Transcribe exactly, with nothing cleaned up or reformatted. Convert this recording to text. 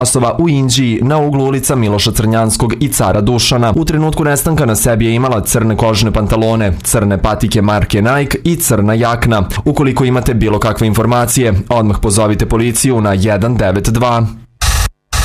časova u Inđiji na uglu ulica Miloša Crnjanskog i Cara Dušana. U trenutku nestanka na sebi je imala crne kožne pantalone, crne patike marke Nike i crna jakna. Ukoliko imate bilo kakve informacije, odmah pozovite policiju na jedan devet dva.